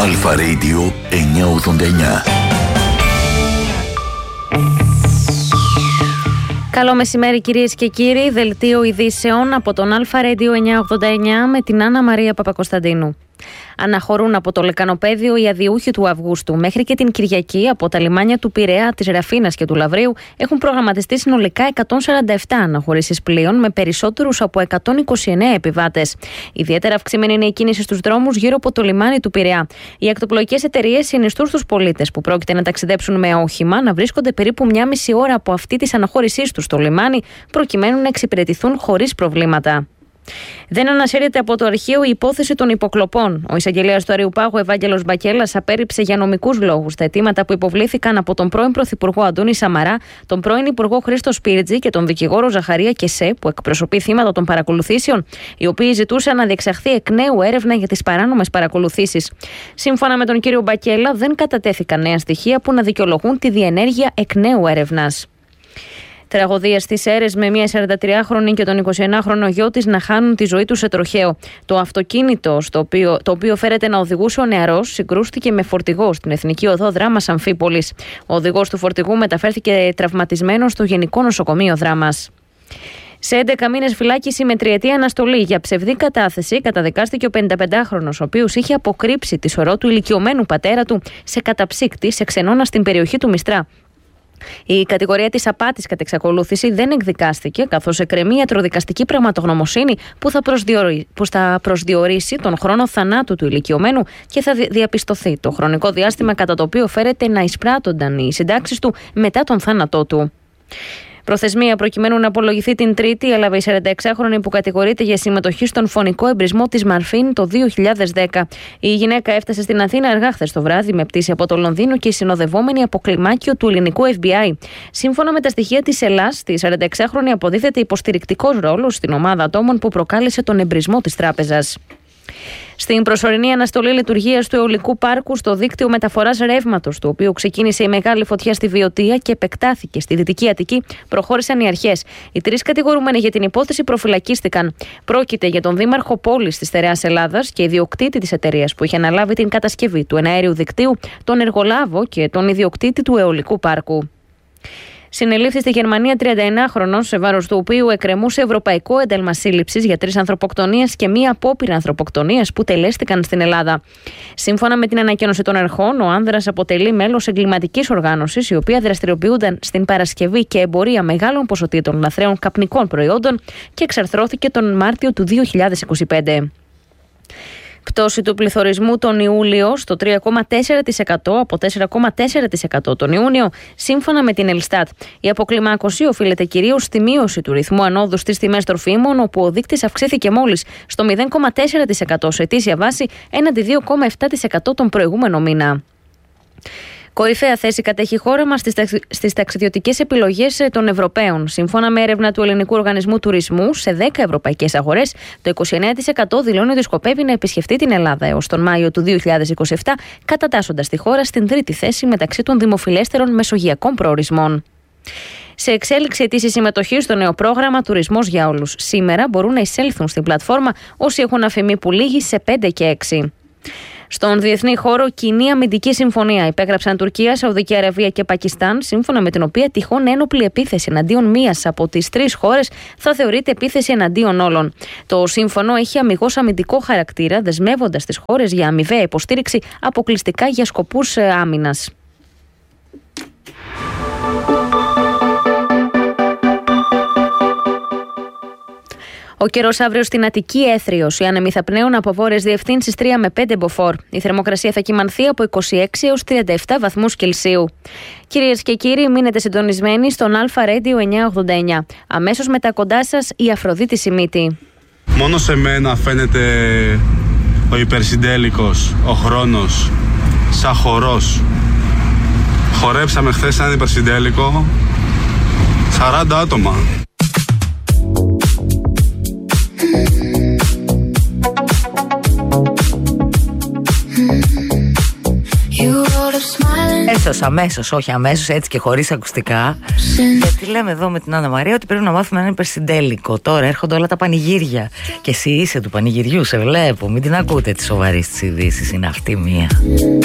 Αλφα Radio 989. Καλό μεσημέρι κυρίες και κύριοι, δελτίο ειδήσεων από τον Αλφα Radio 989 με την Άννα Μαρία Παπακοσταντίνου. Αναχωρούν από το λεκανοπέδιο οι αδιούχοι του Αυγούστου. Μέχρι και την Κυριακή, από τα λιμάνια του Πειραιά, της Ραφίνας και του Λαβρίου, έχουν προγραμματιστεί συνολικά 147 αναχωρήσεις πλοίων με περισσότερους από 129 επιβάτες. Ιδιαίτερα αυξημένη είναι η κίνηση στους δρόμους γύρω από το λιμάνι του Πειραιά. Οι ακτοπλοϊκές εταιρείες συνιστούν στους πολίτες που πρόκειται να ταξιδέψουν με όχημα να βρίσκονται περίπου μία μισή ώρα από αυτή της αναχώρησής τους στο λιμάνι, προκειμένου να εξυπηρετηθούν χωρίς προβλήματα. Δεν ανασύρεται από το αρχείο η υπόθεση των υποκλοπών. Ο εισαγγελέας του Αριουπάγου, Ευάγγελος Μπακέλας, απέρριψε για νομικούς λόγους τα αιτήματα που υποβλήθηκαν από τον πρώην Πρωθυπουργό Αντώνη Σαμαρά, τον πρώην Υπουργό Χρήστο Σπίρτζη και τον δικηγόρο Ζαχαρία Κεσέ, που εκπροσωπεί θύματα των παρακολουθήσεων, οι οποίοι ζητούσαν να διεξαχθεί εκ νέου έρευνα για τις παράνομες παρακολουθήσεις. Σύμφωνα με τον κύριο Μπακέλα, δεν κατατέθηκαν νέα στοιχεία που να δικαιολογούν τη διενέργεια εκ νέου έρευνας. Τραγωδία στις Σέρρες με μια 43χρονη και τον 21χρονο γιο της να χάνουν τη ζωή τους σε τροχαίο. Το αυτοκίνητο το οποίο φέρεται να οδηγούσε ο νεαρός συγκρούστηκε με φορτηγό στην Εθνική Οδό Δράμας Αμφίπολης. Ο οδηγός του φορτηγού μεταφέρθηκε τραυματισμένος στο Γενικό Νοσοκομείο Δράμας. Σε 11 μήνες φυλάκιση με τριετή αναστολή για ψευδή κατάθεση καταδικάστηκε ο 55χρονος, ο οποίος είχε αποκρύψει τη σωρό του ηλικιωμένου πατέρα του σε καταψύκτη σε ξενώνα στην περιοχή του Μιστρά. Η κατηγορία της απάτης κατ' εξακολούθηση δεν εκδικάστηκε, καθώς εκκρεμεί ιατροδικαστική πραγματογνωμοσύνη που θα προσδιορίσει τον χρόνο θανάτου του ηλικιωμένου και θα διαπιστωθεί το χρονικό διάστημα κατά το οποίο φέρεται να εισπράττονταν οι συντάξεις του μετά τον θάνατό του. Προθεσμία προκειμένου να απολογηθεί την Τρίτη έλαβε η 46χρονη που κατηγορείται για συμμετοχή στον φωνικό εμπρισμό της Μαρφίν το 2010. Η γυναίκα έφτασε στην Αθήνα αργά χθες το βράδυ με πτήση από το Λονδίνο και συνοδευόμενη από κλιμάκιο του ελληνικού FBI. Σύμφωνα με τα στοιχεία της Ελλάς, τη 46χρονη αποδίδεται υποστηρικτικός ρόλος στην ομάδα ατόμων που προκάλεσε τον εμπρισμό της τράπεζας. Στην προσωρινή αναστολή λειτουργίας του αιωλικού πάρκου στο δίκτυο μεταφοράς ρεύματος, του οποίου ξεκίνησε η μεγάλη φωτιά στη Βιωτία και επεκτάθηκε στη Δυτική Αττική, προχώρησαν οι αρχές. Οι 3 κατηγορούμενοι για την υπόθεση προφυλακίστηκαν. Πρόκειται για τον δήμαρχο πόλης της Στερεάς Ελλάδας και ιδιοκτήτη της εταιρείας που είχε αναλάβει την κατασκευή του εναέριου δικτύου, τον εργολάβο και τον ιδιοκτήτη του αιωλικού πάρκου. Συνελήφθη στη Γερμανία 31χρονος, σε βάρος του οποίου εκκρεμούσε ευρωπαϊκό ένταλμα σύλληψης για 3 ανθρωποκτονίες και μία απόπειρα ανθρωποκτονίας που τελέστηκαν στην Ελλάδα. Σύμφωνα με την ανακοίνωση των αρχών, ο άνδρας αποτελεί μέλος εγκληματικής οργάνωσης, η οποία δραστηριοποιούνταν στην παρασκευή και εμπορία μεγάλων ποσοτήτων λαθρέων καπνικών προϊόντων και εξαρθρώθηκε τον Μάρτιο του 2025. Πτώση του πληθωρισμού τον Ιούλιο στο 3,4% από 4,4% τον Ιούνιο, σύμφωνα με την Ελστάτ. Η αποκλιμάκωση οφείλεται κυρίως στη μείωση του ρυθμού ανόδου στις τιμές τροφίμων, όπου ο δείκτης αυξήθηκε μόλις στο 0,4% σε ετήσια βάση, έναντι 2,7% τον προηγούμενο μήνα. Κορυφαία θέση κατέχει η χώρα μας στις ταξιδιωτικές επιλογές των Ευρωπαίων. Σύμφωνα με έρευνα του Ελληνικού Οργανισμού Τουρισμού, σε 10 ευρωπαϊκές αγορές, το 29% δηλώνει ότι σκοπεύει να επισκεφτεί την Ελλάδα έως τον Μάιο του 2027, κατατάσσοντας τη χώρα στην 3η θέση μεταξύ των δημοφιλέστερων μεσογειακών προορισμών. Σε εξέλιξη αιτήσεις συμμετοχή στο νέο πρόγραμμα Τουρισμός για Όλους. Σήμερα μπορούν να εισέλθουν στην πλατφόρμα όσοι έχουν αφημί που λήγει σε 5 και 6. Στον διεθνή χώρο, κοινή αμυντική συμφωνία υπέγραψαν Τουρκία, Σαουδική Αραβία και Πακιστάν, σύμφωνα με την οποία τυχόν ένοπλη επίθεση εναντίον μίας από τις 3 χώρες θα θεωρείται επίθεση εναντίον όλων. Το σύμφωνο έχει αμιγώς αμυντικό χαρακτήρα, δεσμεύοντας τις χώρες για αμοιβαία υποστήριξη αποκλειστικά για σκοπούς άμυνας. Ο καιρός αύριο στην Αττική έθριος. Οι άνεμοι θα πνέουν από βόρειες διευθύνσεις 3 με 5 μποφόρ. Η θερμοκρασία θα κυμανθεί από 26 έως 37 βαθμούς Κελσίου. Κυρίες και κύριοι, μείνετε συντονισμένοι στον Αλφα Radio 989. Αμέσως μετά κοντά σας η Αφροδίτη Σιμίτη. Μόνο σε μένα φαίνεται ο υπερσυντέλικος, ο χρόνος, σαν χορός. Χορέψαμε χθες έναν υπερσυντέλικο, 40 άτομα. αμέσως, όχι αμέσως, έτσι και χωρίς ακουστικά. Γιατί λέμε εδώ με την Άννα Μαρία ότι πρέπει να μάθουμε ένα υπερσυντέλικο. Τώρα έρχονται όλα τα πανηγύρια. Και εσύ είσαι του πανηγυριού, σε βλέπω. Μην την ακούτε τη σοβαρή της ειδήσεις, είναι αυτή μία.